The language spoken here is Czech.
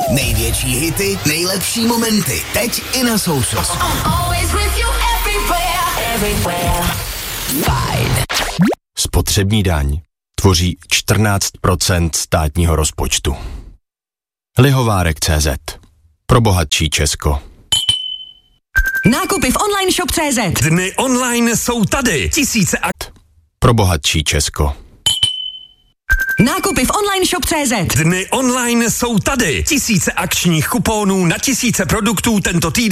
Největší hity, nejlepší momenty. Teď i na Sousos. Spotřební daň tvoří 14% státního rozpočtu. Lihovárek.cz. Pro bohatší Česko. Nákupy v online shop.cz. Dny online jsou tady. Tisíce Pro bohatší Česko. Nákupy v online shop.cz. Dny online jsou tady. Tisíce akčních kuponů na tisíce produktů tento týden.